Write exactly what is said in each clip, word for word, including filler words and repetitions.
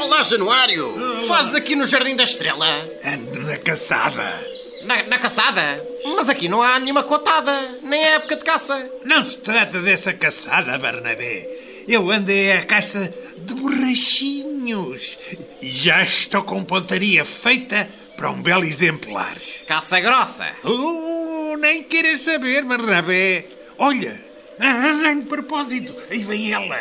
Olá, Januário! Olá. Fazes aqui no Jardim da Estrela? Ando na caçada. Na, na caçada? Mas aqui não há nenhuma cotada, nem é época de caça. Não se trata dessa caçada, Barnabé. Eu andei à caça de borrachinhos e já estou com pontaria feita para um belo exemplar. Caça grossa? Oh, nem queiras saber, Barnabé. Olha, nem de propósito, aí vem ela.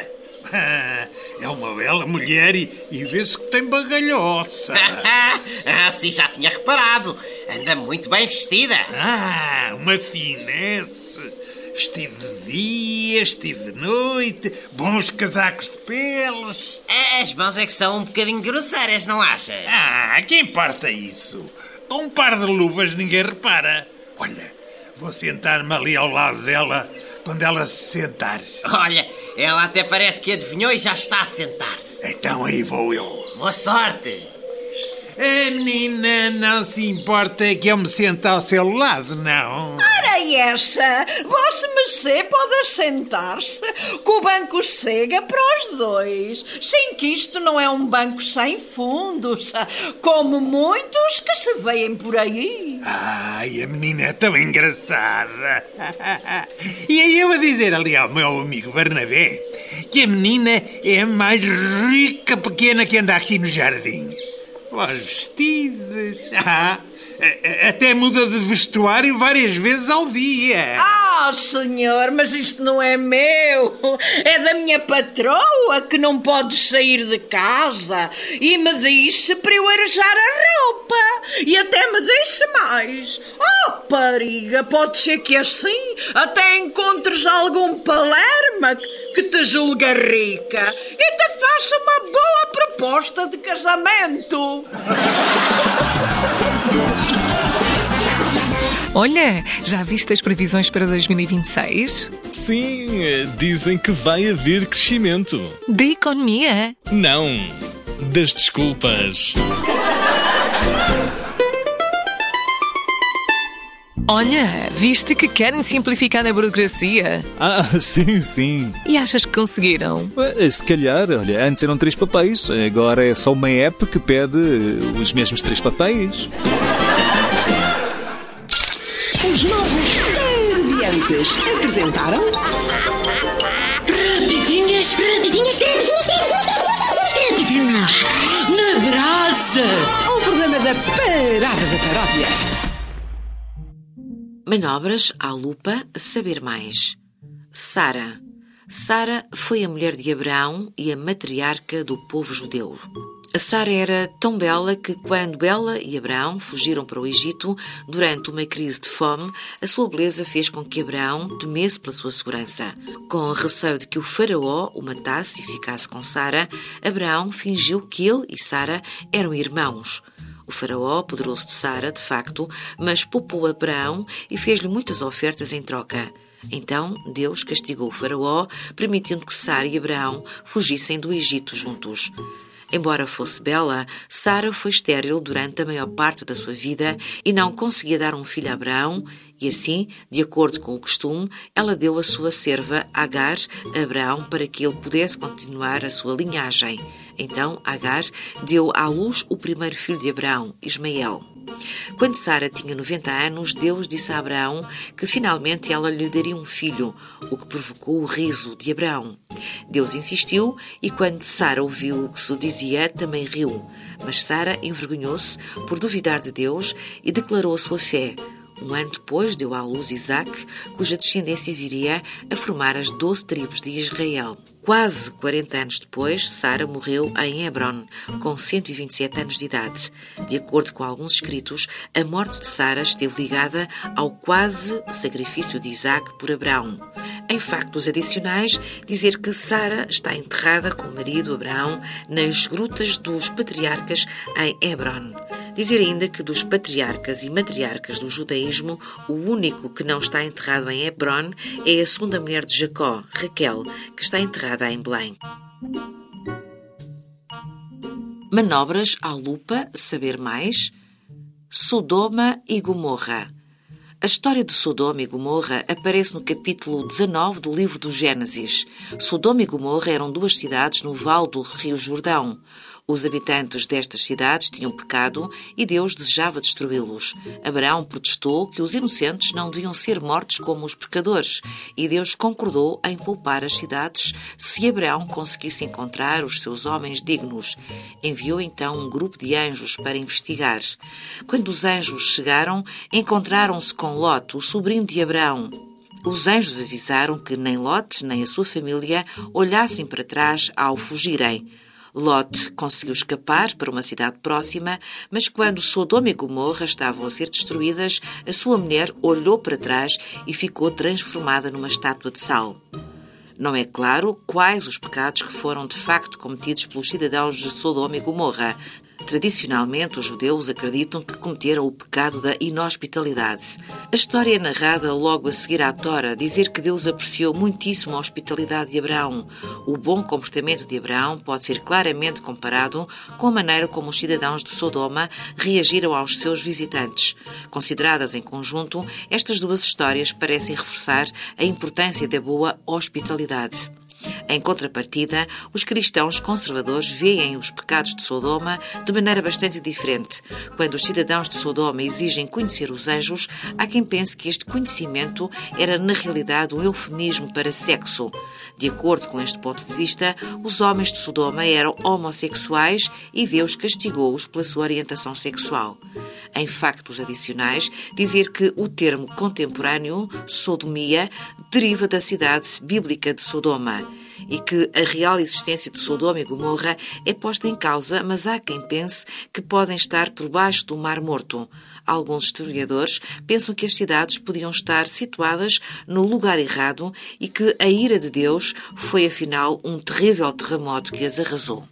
É uma bela mulher e, e vê-se que tem bagalhoça. Ah, sim, já tinha reparado. Anda muito bem vestida. Ah, uma finesse. Estive de dia, estive de noite, bons casacos de peles. As mãos é que são um bocadinho grosseiras, não achas? Ah, que importa isso? Com um par de luvas ninguém repara. Olha, vou sentar-me ali ao lado dela quando ela se sentar. Olha, ela até parece que adivinhou e já está a sentar-se. Então aí vou eu. Boa sorte. A menina não se importa que eu me sente ao seu lado, não? Ora essa, Vossa Mercê pode assentar-se, que o banco chega para os dois. Sem que isto não é um banco sem fundos, como muitos que se veem por aí. Ai, a menina é tão engraçada. E aí eu a dizer ali ao meu amigo Barnabé que a menina é a mais rica pequena que anda aqui no jardim. Os vestidos. Ah, até muda de vestuário várias vezes ao dia. Ah, senhor, mas isto não é meu. É da minha patroa que não pode sair de casa e me disse para eu arejar a roupa. E até me disse mais. Oh, pariga, pode ser que assim até encontres algum palerma que te julga rica e te faça uma boa proposta de casamento. Olha, já viste as previsões para dois mil e vinte e seis? Sim, dizem que vai haver crescimento. Da economia? Não, das desculpas. Olha, viste que querem simplificar a burocracia? Ah, sim, sim. E achas que conseguiram? Se calhar, olha, antes eram três papéis, agora é só uma app que pede os mesmos três papéis. Os novos Parodiantes apresentaram... Rapidinhas, rapidinhas, rapidinhas, rapidinhas, na brasa. Um programa da Parada da Paródia. Manobras à lupa, saber mais. Sara. Sara foi a mulher de Abraão e a matriarca do povo judeu. A Sara era tão bela que, quando ela e Abraão fugiram para o Egito durante uma crise de fome, a sua beleza fez com que Abraão temesse pela sua segurança. Com receio de que o faraó o matasse e ficasse com Sara, Abraão fingiu que ele e Sara eram irmãos. O faraó apoderou-se de Sara, de facto, mas poupou Abraão e fez-lhe muitas ofertas em troca. Então Deus castigou o faraó, permitindo que Sara e Abraão fugissem do Egito juntos. Embora fosse bela, Sara foi estéril durante a maior parte da sua vida e não conseguia dar um filho a Abraão, e assim, de acordo com o costume, ela deu a sua serva Agar a Abraão para que ele pudesse continuar a sua linhagem. Então Agar deu à luz o primeiro filho de Abraão, Ismael. Quando Sara tinha noventa anos, Deus disse a Abraão que finalmente ela lhe daria um filho, o que provocou o riso de Abraão. Deus insistiu e quando Sara ouviu o que se dizia, também riu. Mas Sara envergonhou-se por duvidar de Deus e declarou a sua fé. Um ano depois deu à luz Isaque, cuja descendência viria a formar as doze tribos de Israel. Quase quarenta anos depois, Sara morreu em Hebron, com cento e vinte e sete anos de idade. De acordo com alguns escritos, a morte de Sara esteve ligada ao quase sacrifício de Isaque por Abraão. Em factos adicionais, dizer que Sara está enterrada com o marido Abraão nas grutas dos patriarcas em Hebron. Dizer ainda que dos patriarcas e matriarcas do judaísmo, o único que não está enterrado em Hebron é a segunda mulher de Jacó, Raquel, que está enterrada em Belém. Manobras à lupa, saber mais. Sodoma e Gomorra. A história de Sodoma e Gomorra aparece no capítulo dezanove do livro do Gênesis. Sodoma e Gomorra eram duas cidades no vale do rio Jordão. Os habitantes destas cidades tinham pecado e Deus desejava destruí-los. Abraão protestou que os inocentes não deviam ser mortos como os pecadores e Deus concordou em poupar as cidades se Abraão conseguisse encontrar os seus homens dignos. Enviou então um grupo de anjos para investigar. Quando os anjos chegaram, encontraram-se com Lot, o sobrinho de Abraão. Os anjos avisaram que nem Lot nem a sua família olhassem para trás ao fugirem. Lot conseguiu escapar para uma cidade próxima, mas quando Sodoma e Gomorra estavam a ser destruídas, a sua mulher olhou para trás e ficou transformada numa estátua de sal. Não é claro quais os pecados que foram de facto cometidos pelos cidadãos de Sodoma e Gomorra. Tradicionalmente, os judeus acreditam que cometeram o pecado da inhospitalidade. A história é narrada logo a seguir à Tora, dizer que Deus apreciou muitíssimo a hospitalidade de Abraão. O bom comportamento de Abraão pode ser claramente comparado com a maneira como os cidadãos de Sodoma reagiram aos seus visitantes. Consideradas em conjunto, estas duas histórias parecem reforçar a importância da boa hospitalidade. Em contrapartida, os cristãos conservadores veem os pecados de Sodoma de maneira bastante diferente. Quando os cidadãos de Sodoma exigem conhecer os anjos, há quem pense que este conhecimento era na realidade um eufemismo para sexo. De acordo com este ponto de vista, os homens de Sodoma eram homossexuais e Deus castigou-os pela sua orientação sexual. Em factos adicionais, dizer que o termo contemporâneo, sodomia, deriva da cidade bíblica de Sodoma e que a real existência de Sodoma e Gomorra é posta em causa, mas há quem pense que podem estar por baixo do Mar Morto. Alguns historiadores pensam que as cidades podiam estar situadas no lugar errado e que a ira de Deus foi afinal um terrível terremoto que as arrasou.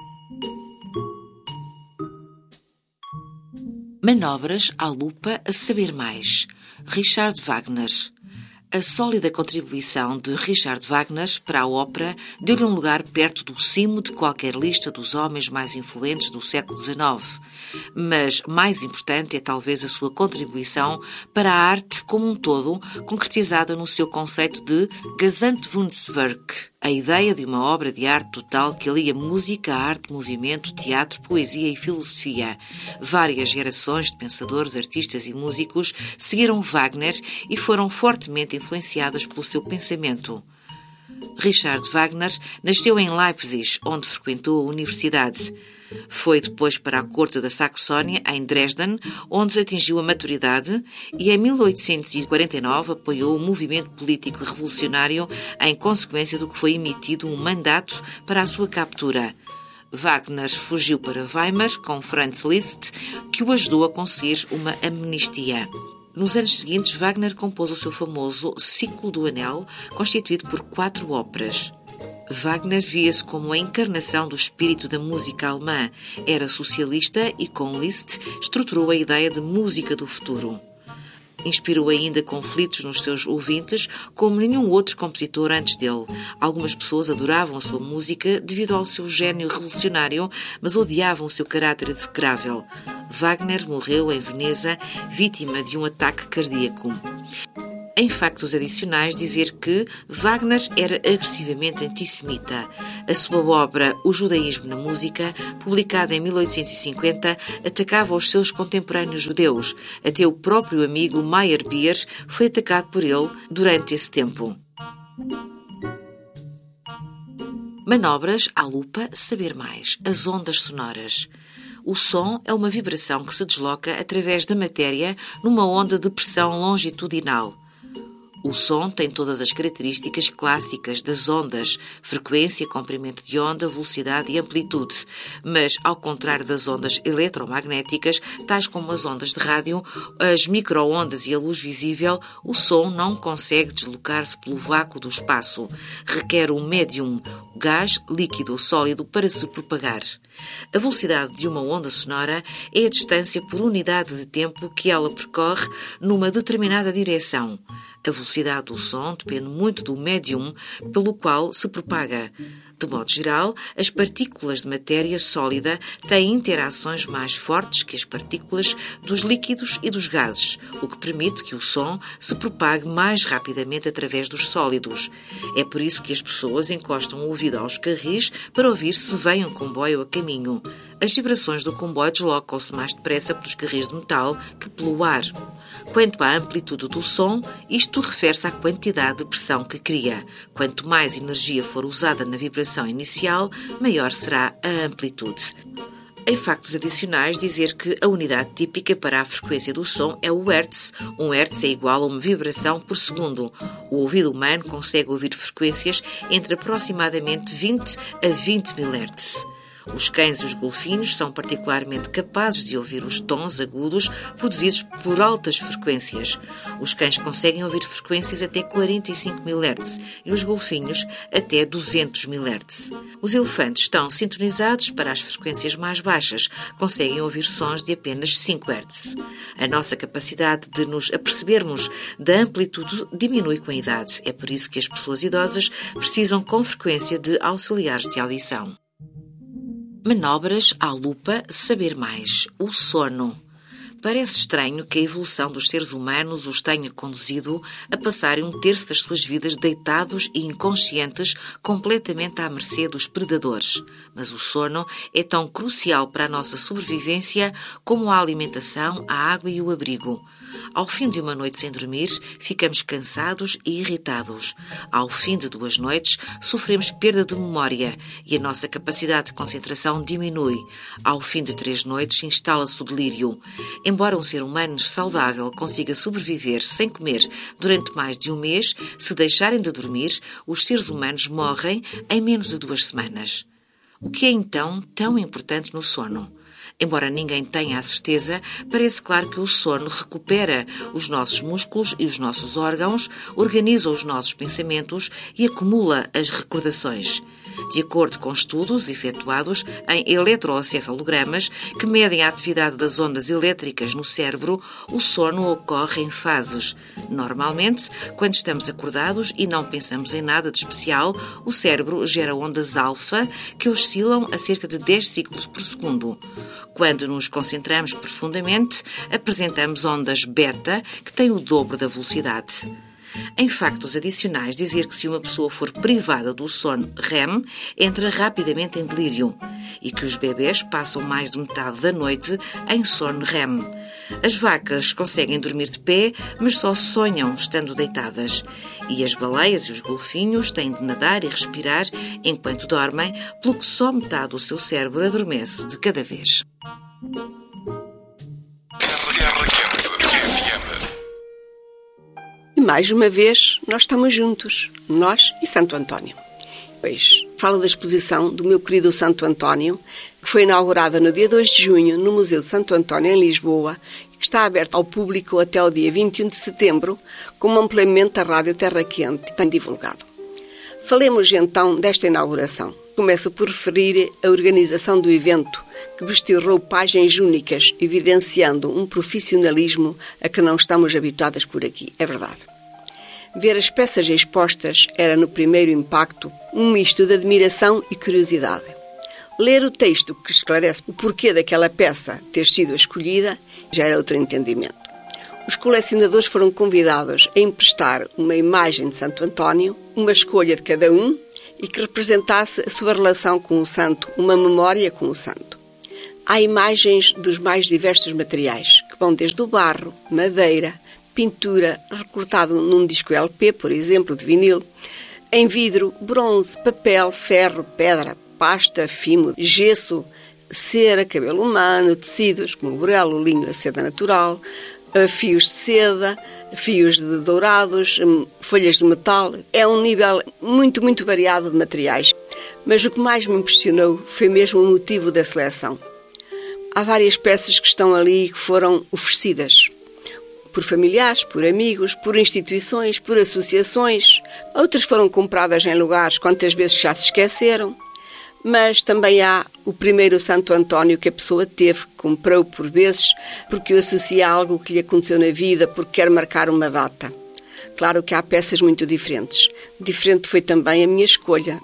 Manobras à lupa a saber mais. Richard Wagner. A sólida contribuição de Richard Wagner para a ópera deu-lhe um lugar perto do cimo de qualquer lista dos homens mais influentes do século dezenove. Mas mais importante é talvez a sua contribuição para a arte como um todo, concretizada no seu conceito de Gesamtkunstwerk, a ideia de uma obra de arte total que alia música, arte, movimento, teatro, poesia e filosofia. Várias gerações de pensadores, artistas e músicos seguiram Wagner e foram fortemente influenciadas pelo seu pensamento. Richard Wagner nasceu em Leipzig, onde frequentou a universidade. Foi depois para a corte da Saxónia, em Dresden, onde atingiu a maturidade e em mil oitocentos e quarenta e nove apoiou o movimento político revolucionário em consequência do que foi emitido um mandato para a sua captura. Wagner fugiu para Weimar com Franz Liszt, que o ajudou a conseguir uma amnistia. Nos anos seguintes, Wagner compôs o seu famoso Ciclo do Anel, constituído por quatro óperas. Wagner via-se como a encarnação do espírito da música alemã. Era socialista e, com Liszt, estruturou a ideia de música do futuro. Inspirou ainda conflitos nos seus ouvintes, como nenhum outro compositor antes dele. Algumas pessoas adoravam a sua música devido ao seu gênio revolucionário, mas odiavam o seu caráter execrável. Wagner morreu em Veneza, vítima de um ataque cardíaco. Em factos adicionais, dizer que Wagner era agressivamente antissemita. A sua obra O Judaísmo na Música, publicada em mil oitocentos e cinquenta, atacava os seus contemporâneos judeus. Até o próprio amigo Meyerbeer foi atacado por ele durante esse tempo. Manobras à lupa, saber mais. As ondas sonoras. O som é uma vibração que se desloca através da matéria numa onda de pressão longitudinal. O som tem todas as características clássicas das ondas, frequência, comprimento de onda, velocidade e amplitude, mas, ao contrário das ondas eletromagnéticas, tais como as ondas de rádio, as micro-ondas e a luz visível, o som não consegue deslocar-se pelo vácuo do espaço. Requer um médium, gás, líquido ou sólido, para se propagar. A velocidade de uma onda sonora é a distância por unidade de tempo que ela percorre numa determinada direção. A velocidade do som depende muito do médium pelo qual se propaga. De modo geral, as partículas de matéria sólida têm interações mais fortes que as partículas dos líquidos e dos gases, o que permite que o som se propague mais rapidamente através dos sólidos. É por isso que as pessoas encostam o ouvido aos carris para ouvir se vem um comboio a caminho. As vibrações do comboio deslocam-se mais depressa pelos carris de metal que pelo ar. Quanto à amplitude do som, isto refere-se à quantidade de pressão que cria. Quanto mais energia for usada na vibração inicial, maior será a amplitude. Em factos adicionais, dizer que a unidade típica para a frequência do som é o hertz. Um hertz é igual a uma vibração por segundo. O ouvido humano consegue ouvir frequências entre aproximadamente vinte a vinte mil hertz. Os cães e os golfinhos são particularmente capazes de ouvir os tons agudos produzidos por altas frequências. Os cães conseguem ouvir frequências até quarenta e cinco mil hertz e os golfinhos até duzentos mil hertz. Os elefantes estão sintonizados para as frequências mais baixas, conseguem ouvir sons de apenas cinco hertz. A nossa capacidade de nos apercebermos da amplitude diminui com a idade. É por isso que as pessoas idosas precisam com frequência de auxiliares de audição. Manobras à lupa, saber mais. O sono. Parece estranho que a evolução dos seres humanos os tenha conduzido a passarem um terço das suas vidas deitados e inconscientes, completamente à mercê dos predadores. Mas o sono é tão crucial para a nossa sobrevivência como a alimentação, a água e o abrigo. Ao fim de uma noite sem dormir, ficamos cansados e irritados. Ao fim de duas noites, sofremos perda de memória e a nossa capacidade de concentração diminui. Ao fim de três noites, instala-se o delírio. Embora um ser humano saudável consiga sobreviver sem comer durante mais de um mês, se deixarem de dormir, os seres humanos morrem em menos de duas semanas. O que é então tão importante no sono? Embora ninguém tenha a certeza, parece claro que o sono recupera os nossos músculos e os nossos órgãos, organiza os nossos pensamentos e acumula as recordações. De acordo com estudos efetuados em eletroencefalogramas que medem a atividade das ondas elétricas no cérebro, o sono ocorre em fases. Normalmente, quando estamos acordados e não pensamos em nada de especial, o cérebro gera ondas alfa que oscilam a cerca de dez ciclos por segundo. Quando nos concentramos profundamente, apresentamos ondas beta que têm o dobro da velocidade. Em factos adicionais, dizer que se uma pessoa for privada do sono R E M, entra rapidamente em delírio e que os bebés passam mais de metade da noite em sono R E M. As vacas conseguem dormir de pé, mas só sonham estando deitadas. E as baleias e os golfinhos têm de nadar e respirar enquanto dormem, pelo que só metade do seu cérebro adormece de cada vez. E mais uma vez, nós estamos juntos, nós e Santo António. Pois, falo da exposição do meu querido Santo António, que foi inaugurada no dia dois de junho no Museu de Santo António, em Lisboa, e que está aberta ao público até o dia vinte e um de setembro, como ampliamente a Rádio Terra Quente tem divulgado. Falemos então desta inauguração. Começo por referir a organização do evento, que vestiu roupagens únicas, evidenciando um profissionalismo a que não estamos habituadas por aqui. É verdade. Ver as peças expostas era, no primeiro impacto, um misto de admiração e curiosidade. Ler o texto que esclarece o porquê daquela peça ter sido escolhida já era outro entendimento. Os colecionadores foram convidados a emprestar uma imagem de Santo António, uma escolha de cada um, e que representasse a sua relação com o santo, uma memória com o santo. Há imagens dos mais diversos materiais, que vão desde o barro, madeira, pintura, recortado num disco L P, por exemplo, de vinil, em vidro, bronze, papel, ferro, pedra, pasta, fimo, gesso, cera, cabelo humano, tecidos como o burelo, o linho, a seda natural, fios de seda, fios de dourados, folhas de metal. É um nível muito, muito variado de materiais. Mas o que mais me impressionou foi mesmo o motivo da seleção. Há várias peças que estão ali e que foram oferecidas por familiares, por amigos, por instituições, por associações. Outras foram compradas em lugares quantas vezes já se esqueceram. Mas também há o primeiro Santo António que a pessoa teve, comprou por vezes, porque o associa a algo que lhe aconteceu na vida, porque quer marcar uma data. Claro que há peças muito diferentes. Diferente foi também a minha escolha.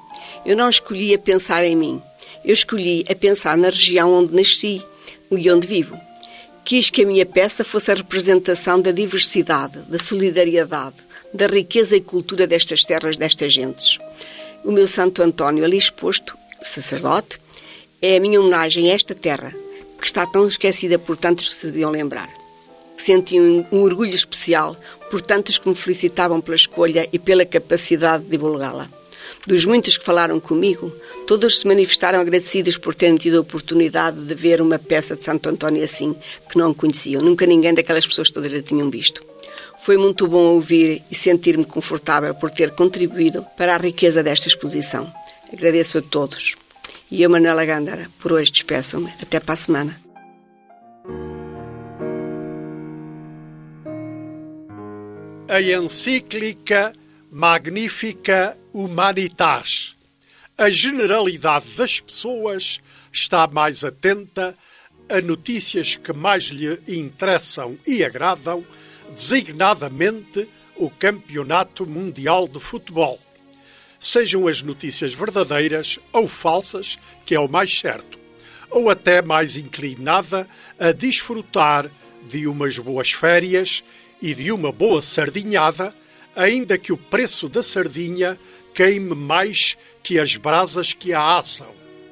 Eu não escolhi a pensar em mim. Eu escolhi a pensar na região onde nasci e onde vivo. Quis que a minha peça fosse a representação da diversidade, da solidariedade, da riqueza e cultura destas terras, destas gentes. O meu Santo António, ali exposto, sacerdote, é a minha homenagem a esta terra, que está tão esquecida por tantos que se deviam lembrar. Senti um, um orgulho especial por tantos que me felicitavam pela escolha e pela capacidade de divulgá-la. Dos muitos que falaram comigo, todos se manifestaram agradecidos por terem tido a oportunidade de ver uma peça de Santo António assim, que não conheciam. Nunca ninguém daquelas pessoas todas a tinham visto. Foi muito bom ouvir e sentir-me confortável por ter contribuído para a riqueza desta exposição. Agradeço a todos. E eu, Manuela Gândara, por hoje despeço-me. Até para a semana. A encíclica Magnifica Humanitas. A generalidade das pessoas está mais atenta a notícias que mais lhe interessam e agradam, designadamente o Campeonato Mundial de Futebol. Sejam as notícias verdadeiras ou falsas, que é o mais certo, ou até mais inclinada a desfrutar de umas boas férias e de uma boa sardinhada, ainda que o preço da sardinha queime mais que as brasas que a assam.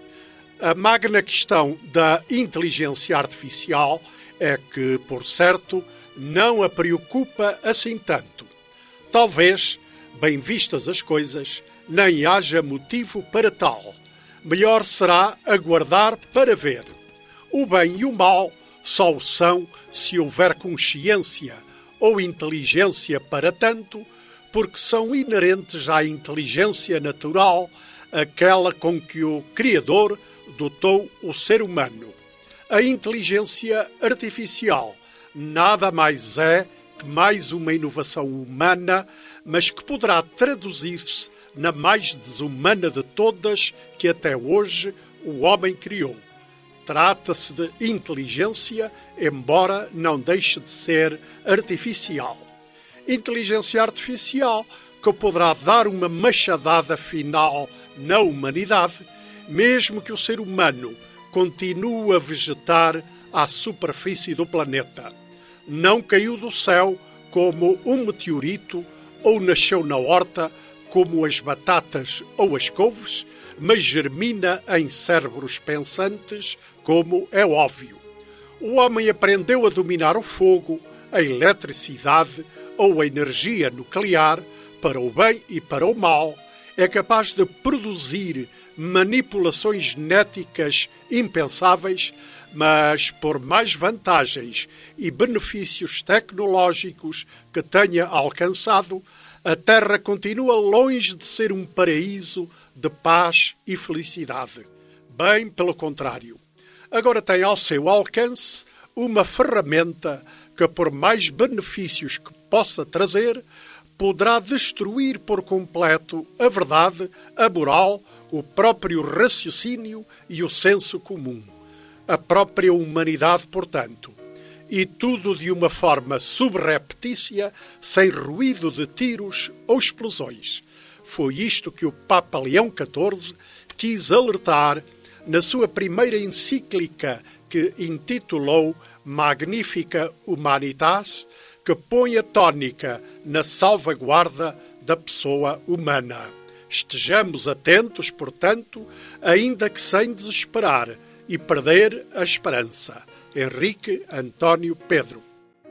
A magna questão da inteligência artificial é que, por certo, não a preocupa assim tanto. Talvez, bem vistas as coisas, nem haja motivo para tal. Melhor será aguardar para ver. O bem e o mal só o são se houver consciência ou inteligência para tanto, porque são inerentes à inteligência natural, aquela com que o Criador dotou o ser humano. A inteligência artificial nada mais é que mais uma inovação humana, mas que poderá traduzir-se na mais desumana de todas que até hoje o homem criou. Trata-se de inteligência, embora não deixe de ser artificial. Inteligência artificial que poderá dar uma machadada final na humanidade, mesmo que o ser humano continue a vegetar à superfície do planeta. Não caiu do céu como um meteorito ou nasceu na horta como as batatas ou as couves, mas germina em cérebros pensantes, como é óbvio. O homem aprendeu a dominar o fogo, a eletricidade ou a energia nuclear, para o bem e para o mal, é capaz de produzir manipulações genéticas impensáveis, mas por mais vantagens e benefícios tecnológicos que tenha alcançado, a Terra continua longe de ser um paraíso de paz e felicidade. Bem pelo contrário. Agora tem ao seu alcance uma ferramenta que, por mais benefícios que possa trazer, poderá destruir por completo a verdade, a moral, o próprio raciocínio e o senso comum. A própria humanidade, portanto. E tudo de uma forma subreptícia, sem ruído de tiros ou explosões. Foi isto que o Papa Leão catorze quis alertar na sua primeira encíclica, que intitulou Magnifica Humanitas, que põe a tónica na salvaguarda da pessoa humana. Estejamos atentos, portanto, ainda que sem desesperar e perder a esperança. Henrique António Pedro.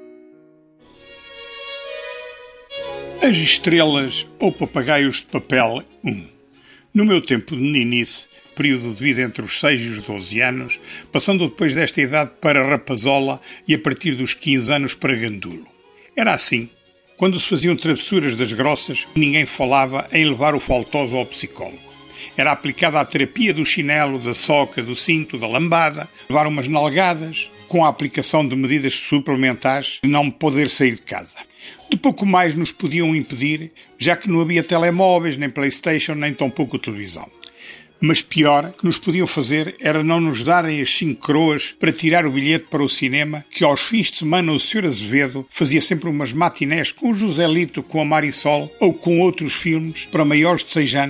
As estrelas ou papagaios de papel um. No meu tempo de meninice, período de vida entre os seis e os doze anos, passando depois desta idade para rapazola e a partir dos quinze anos para gandulo. Era assim, quando se faziam travessuras das grossas, ninguém falava em levar o faltoso ao psicólogo. Era aplicada a terapia do chinelo, da soca, do cinto, da lambada, levar umas nalgadas, com a aplicação de medidas suplementares de não poder sair de casa. De pouco mais nos podiam impedir, já que não havia telemóveis, nem PlayStation, nem tampouco televisão. Mas pior que nos podiam fazer era não nos darem as cinco croas para tirar o bilhete para o cinema, que aos fins de semana o senhor Azevedo fazia sempre umas matinés com o Joselito, com a Marisol ou com outros filmes para maiores de seis anos,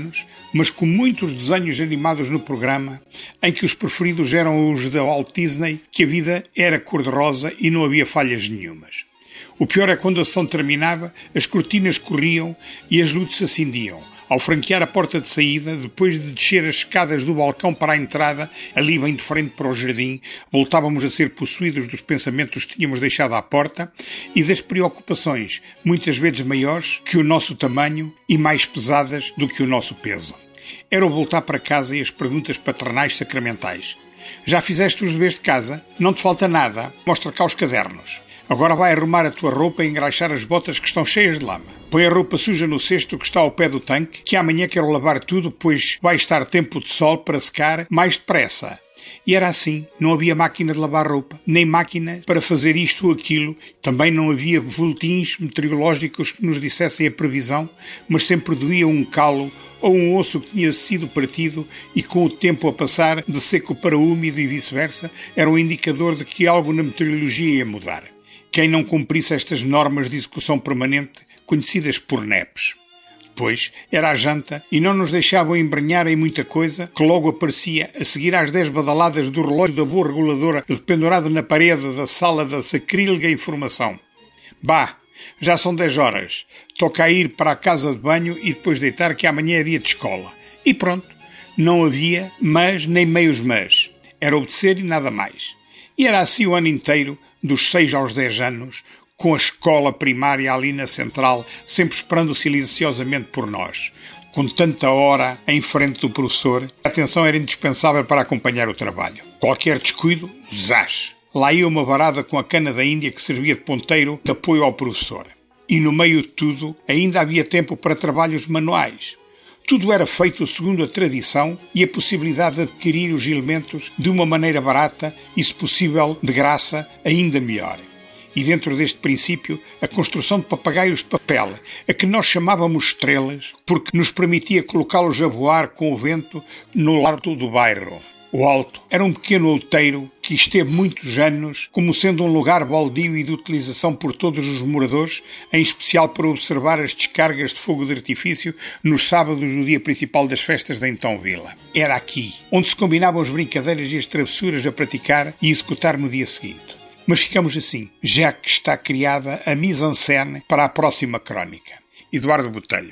mas com muitos desenhos animados no programa, em que os preferidos eram os da Walt Disney, que a vida era cor-de-rosa e não havia falhas nenhumas. O pior é quando a sessão terminava, as cortinas corriam e as luzes se acendiam. Ao franquear a porta de saída, depois de descer as escadas do balcão para a entrada, ali bem de frente para o jardim, voltávamos a ser possuídos dos pensamentos que tínhamos deixado à porta e das preocupações, muitas vezes maiores que o nosso tamanho e mais pesadas do que o nosso peso. Era o voltar para casa e as perguntas paternais sacramentais. Já fizeste os deveres de casa? Não te falta nada? Mostra cá os cadernos. Agora vai arrumar a tua roupa e engraxar as botas que estão cheias de lama. Põe a roupa suja no cesto que está ao pé do tanque, que amanhã quero lavar tudo, pois vai estar tempo de sol para secar mais depressa. E era assim, não havia máquina de lavar roupa, nem máquina para fazer isto ou aquilo, também não havia boletins meteorológicos que nos dissessem a previsão, mas sempre doía um calo ou um osso que tinha sido partido e com o tempo a passar de seco para úmido e vice-versa, era um indicador de que algo na meteorologia ia mudar. Quem não cumprisse estas normas de execução permanente, conhecidas por N E Ps. Depois era a janta e não nos deixavam embrenhar em muita coisa que logo aparecia a seguir às dez badaladas do relógio da boa reguladora dependurado na parede da sala da sacrílega informação. Bah, já são dez horas. Toca a ir para a casa de banho e depois deitar que amanhã é dia de escola. E pronto. Não havia mas nem meios mas. Era obedecer e nada mais. E era assim o ano inteiro, dos seis aos dez anos, com a escola primária ali na central, sempre esperando silenciosamente por nós. Com tanta hora em frente do professor, a atenção era indispensável para acompanhar o trabalho. Qualquer descuido, zás. Lá ia uma varada com a cana da Índia que servia de ponteiro de apoio ao professor. E no meio de tudo, ainda havia tempo para trabalhos manuais. Tudo era feito segundo a tradição e a possibilidade de adquirir os elementos de uma maneira barata e, se possível, de graça, ainda melhor. E dentro deste princípio, a construção de papagaios de papel, a que nós chamávamos estrelas, porque nos permitia colocá-los a voar com o vento no alto do bairro. O Alto era um pequeno outeiro que esteve muitos anos como sendo um lugar baldio e de utilização por todos os moradores, em especial para observar as descargas de fogo de artifício nos sábados do dia principal das festas da então vila. Era aqui, onde se combinavam as brincadeiras e as travessuras a praticar e executar no dia seguinte. Mas ficamos assim, já que está criada a mise-en-scène para a próxima crónica. Eduardo Botelho.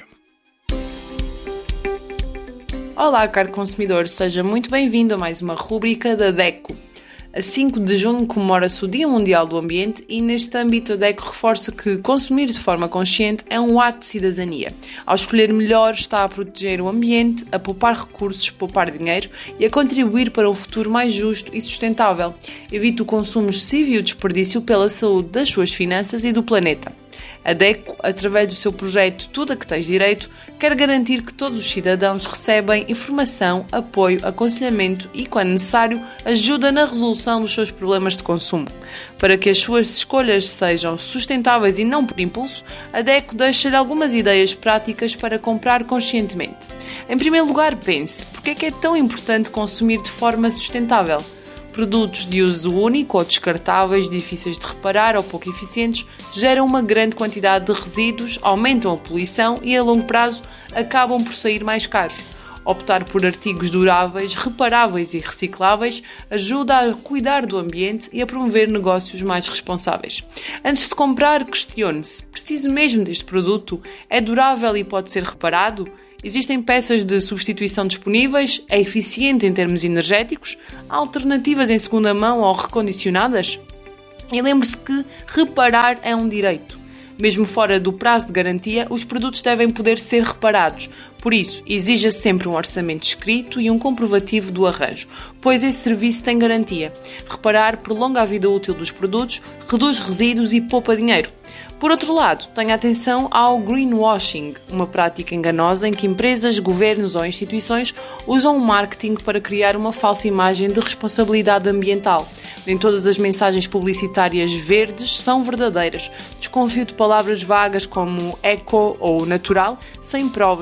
Olá, caro consumidor, seja muito bem-vindo a mais uma rúbrica da DECO. A cinco de junho comemora-se o Dia Mundial do Ambiente e, neste âmbito, a DECO reforça que consumir de forma consciente é um ato de cidadania. Ao escolher melhor, está a proteger o ambiente, a poupar recursos, poupar dinheiro e a contribuir para um futuro mais justo e sustentável. Evite o consumo excessivo e o desperdício pela saúde das suas finanças e do planeta. A DECO, através do seu projeto Tudo a que Tens Direito, quer garantir que todos os cidadãos recebem informação, apoio, aconselhamento e, quando necessário, ajuda na resolução dos seus problemas de consumo. Para que as suas escolhas sejam sustentáveis e não por impulso, a DECO deixa-lhe algumas ideias práticas para comprar conscientemente. Em primeiro lugar, pense, porque é que é tão importante consumir de forma sustentável? Produtos de uso único ou descartáveis, difíceis de reparar ou pouco eficientes, geram uma grande quantidade de resíduos, aumentam a poluição e, a longo prazo, acabam por sair mais caros. Optar por artigos duráveis, reparáveis e recicláveis ajuda a cuidar do ambiente e a promover negócios mais responsáveis. Antes de comprar, questione-se: preciso mesmo deste produto? É durável e pode ser reparado? Existem peças de substituição disponíveis? É eficiente em termos energéticos? Há alternativas em segunda mão ou recondicionadas? E lembre-se que reparar é um direito. Mesmo fora do prazo de garantia, os produtos devem poder ser reparados. Por isso, exija sempre um orçamento escrito e um comprovativo do arranjo, pois esse serviço tem garantia. Reparar prolonga a vida útil dos produtos, reduz resíduos e poupa dinheiro. Por outro lado, tenha atenção ao greenwashing, uma prática enganosa em que empresas, governos ou instituições usam o marketing para criar uma falsa imagem de responsabilidade ambiental. Nem todas as mensagens publicitárias verdes são verdadeiras. Desconfio de palavras vagas como eco ou natural, sem provas,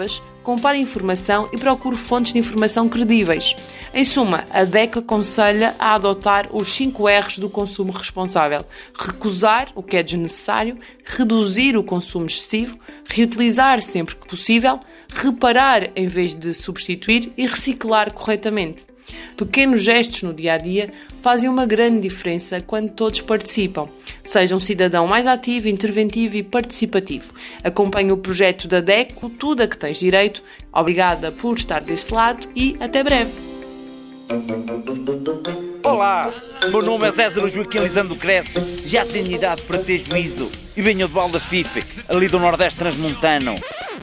compare informação e procure fontes de informação credíveis. Em suma, a D E C aconselha a adotar os cinco R's do consumo responsável: recusar o que é desnecessário, reduzir o consumo excessivo, reutilizar sempre que possível, reparar em vez de substituir e reciclar corretamente. Pequenos gestos no dia-a-dia fazem uma grande diferença quando todos participam. Seja um cidadão mais ativo, interventivo e participativo. Acompanhe o projeto da D E C, Tudo a que Tens Direito. Obrigada por estar desse lado e até breve. Olá, meu nome é César Joaquim Lisandro Cresce, já tenho idade para ter juízo e venho de Baldafife, ali do Nordeste Transmontano.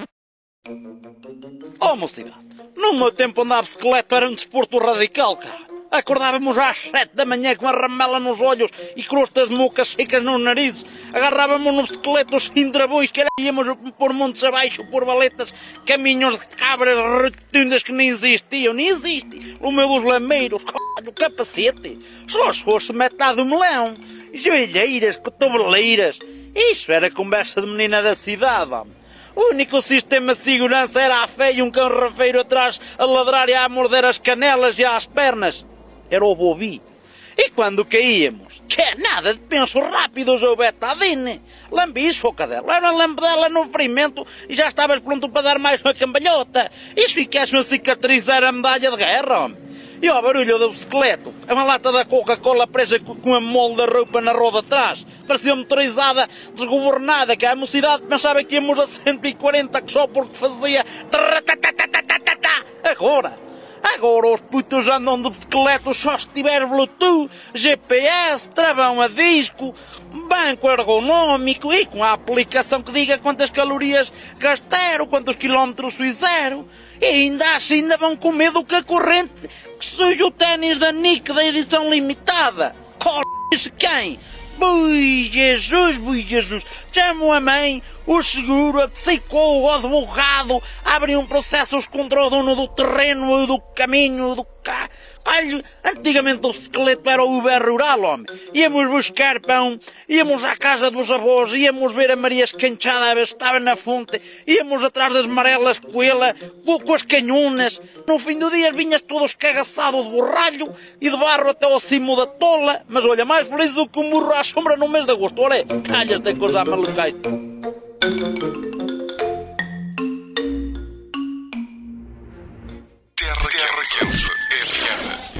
Oh, mocidade, no meu tempo andar a bicicleta era um desporto radical, cara. Acordávamos às sete da manhã com a ramela nos olhos e crostas de mocas secas nos narizes. Agarrávamos no bicicleta os cindrabões que era, íamos por montes abaixo, por valetas, caminhos de cabras rotundas que nem existiam, nem existem. O meu dos lameiros, o capacete, só se fosse metade do melão, joelheiras, cotoveleiras. Isso era conversa de menina da cidade, homem. O único sistema de segurança era a fé e um cão rafeiro atrás a ladrar e a morder as canelas e as pernas. Era o Bobi. E quando caíamos, que é nada de penso rápidos ou betadine, lambiço ou cadela, era lambedela no ferimento e já estavas pronto para dar mais uma cambalhota. E se ficaste uma cicatrizar a medalha de guerra, homem. E ao barulho do bicicleto, uma lata da Coca-Cola presa com a molde da roupa na roda de trás. Parecia motorizada, desgovernada, que a mocidade pensava que íamos a cento e quarenta que só porque fazia... Agora, agora os putos andam de bicicleta só se tiver Bluetooth, G P S, travão a disco, banco ergonómico e com a aplicação que diga quantas calorias gastaram, quantos quilómetros fizeram. E ainda assim ainda vão com medo que a corrente que suja o ténis da Nike da edição limitada. C***se quem? Bui Jesus, bui Jesus. Chamam a mãe, o seguro, a psicólogo, o advogado, abrem um processo contra o dono do terreno, do caminho, do carro. Olha, antigamente o esqueleto era o Uber rural, homem. Íamos buscar pão, íamos à casa dos avós, íamos ver a Maria escanchada a ver se estava na fonte, íamos atrás das marelas coelha, com as canhonas. No fim do dia vinhas todo escagaçado de borralho e de barro até ao cimo da tola. Mas olha, mais feliz do que um murro à sombra no mês de agosto. Olha, calhas de coisa malucais. Terra Quente F M.